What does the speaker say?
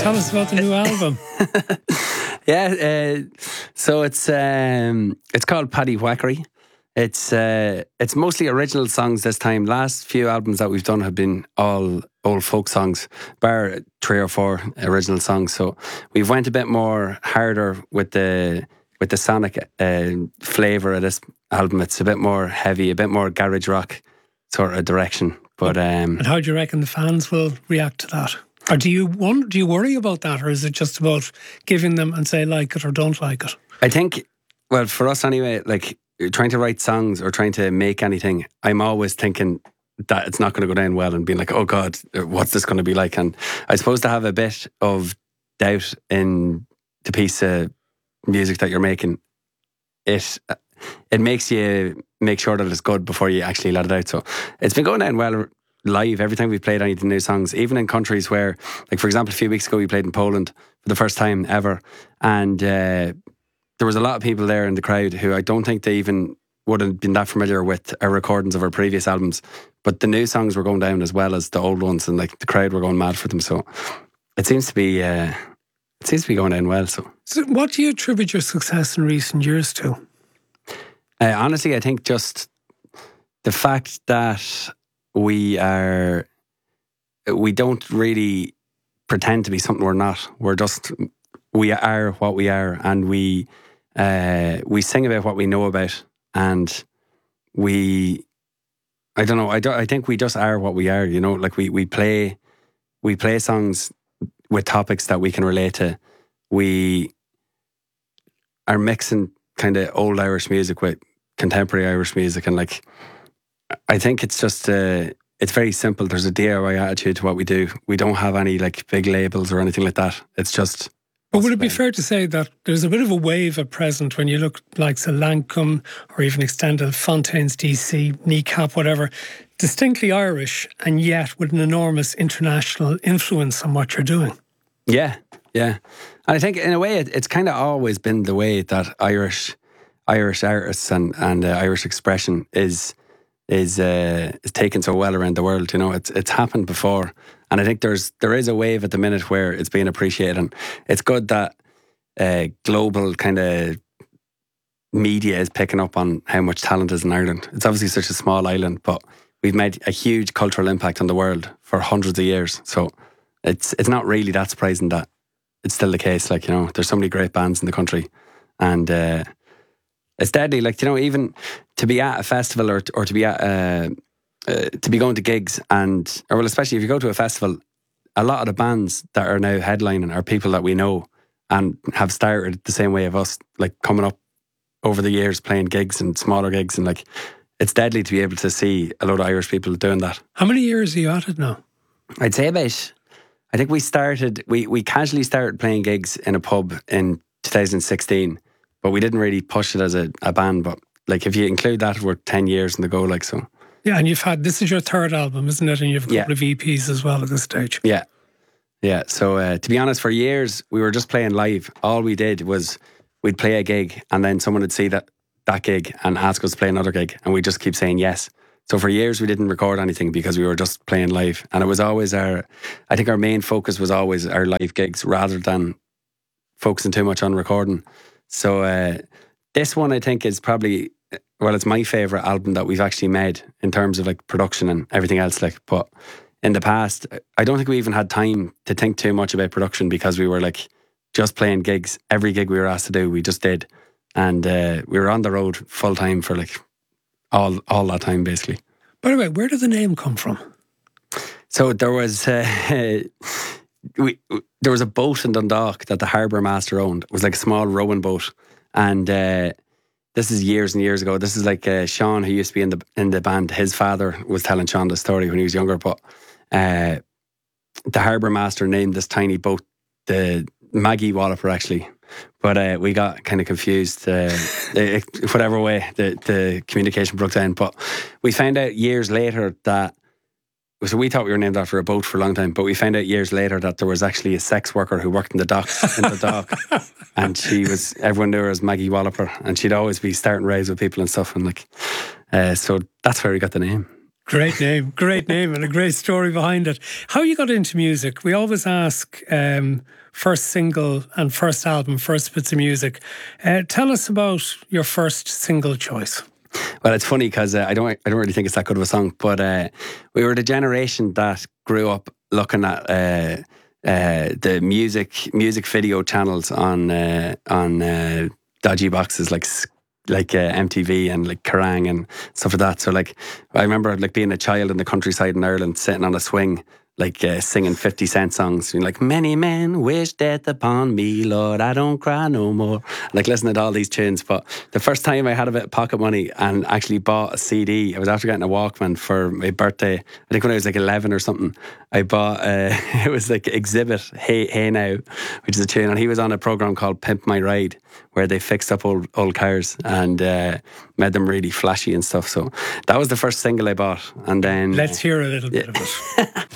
Tell us about the new album. So it's called Paddy Whackery. It's mostly original songs this time. Last few albums that we've done have been all old folk songs, bar 3 or 4 original songs. So we've went a bit more harder with the sonic flavour of this album. It's a bit more heavy, a bit more garage rock sort of direction. But and how do you reckon the fans will react to that? Or do you worry about that, or is it just about giving them and say like it or don't like it? I think, well, for us anyway, like trying to write songs or trying to make anything, I'm always thinking that it's not going to go down well and being like, oh God, what's this going to be like? And I suppose to have a bit of doubt in the piece of music that you're making, it makes you make sure that it's good before you actually let it out. So it's been going down well live every time we've played any of the new songs, even in countries where, like for example, a few weeks ago we played in Poland for the first time ever, and there was a lot of people there in the crowd who I don't think they even would have been that familiar with our recordings of our previous albums, but the new songs were going down as well as the old ones, and like the crowd were going mad for them. So it seems to be going down well. So what do you attribute your success in recent years to? Honestly, I think just the fact that we don't really pretend to be something we're not. We are what we are, and we sing about what we know about, and I think we just are what we are, you know, like we play songs with topics that we can relate to. We are mixing kind of old Irish music with contemporary Irish music, and like I think it's just it's very simple. There's a DIY attitude to what we do. We don't have any like big labels or anything like that. It's just. But would it be fair to say that there's a bit of a wave at present when you look like Lancome or even extended Fontaines DC, Kneecap, whatever, distinctly Irish and yet with an enormous international influence on what you're doing? Yeah. And I think in a way it's kind of always been the way that Irish artists and Irish expression is taken so well around the world. You know, it's happened before, and I think there is a wave at the minute where it's being appreciated, and it's good that global kind of media is picking up on how much talent is in Ireland. It's obviously such a small island, but we've made a huge cultural impact on the world for hundreds of years. So it's not really that surprising that it's still the case. Like, you know, there's so many great bands in the country, and it's deadly. Like, you know, even to be at a festival or to be at to be going to gigs, or especially if you go to a festival, a lot of the bands that are now headlining are people that we know and have started the same way of us, like coming up over the years playing gigs and smaller gigs, and like it's deadly to be able to see a lot of Irish people doing that. How many years are you at it now? I'd say I think we casually started playing gigs in a pub in 2016, but we didn't really push it as a band. But like if you include that, we're 10 years in the go, like so. Yeah, and this is your third album, isn't it? And you have a couple of EPs as well at this stage. Yeah. So to be honest, for years we were just playing live. All we did was we'd play a gig, and then someone would see that gig and ask us to play another gig, and we'd just keep saying yes. So for years we didn't record anything because we were just playing live, and it was always I think our main focus was always our live gigs rather than focusing too much on recording. So this one I think is probably, well, it's my favourite album that we've actually made in terms of like production and everything else. Like, but in the past, I don't think we even had time to think too much about production because we were like just playing gigs. Every gig we were asked to do, we just did, and we were on the road full time for like all that time basically. By the way, where did the name come from? So there was there was a boat in Dundalk that the harbour master owned. It was like a small rowing boat, and this is years and years ago. This is like Sean, who used to be in the band. His father was telling Sean the story when he was younger. But the harbour master named this tiny boat the Maggie Walloper, actually. But we got kind of confused. Whatever way the communication broke down. But we found out years later that. So we thought we were named after a boat for a long time, but we found out years later that there was actually a sex worker who worked in the docks in the dock, and everyone knew her as Maggie Walloper, and she'd always be starting raves with people and stuff, and like, so that's where we got the name. Great name, and a great story behind it. How you got into music? We always ask first single and first album, first bits of music. Tell us about your first single choice. Well, it's funny because I don't really think it's that good of a song, but we were the generation that grew up looking at the music video channels on dodgy boxes like MTV and like Kerrang and stuff like that. So like I remember like being a child in the countryside in Ireland, sitting on a swing, like singing 50 Cent songs, like many men wish death upon me, Lord, I don't cry no more. Like listening to all these tunes. But the first time I had a bit of pocket money and actually bought a CD, I was after getting a Walkman for my birthday. I think when I was like 11 or something, I bought it was like Exhibit Hey Now, which is a tune, and he was on a program called Pimp My Ride, where they fixed up old cars and made them really flashy and stuff. So that was the first single I bought. And then let's hear a little bit of it.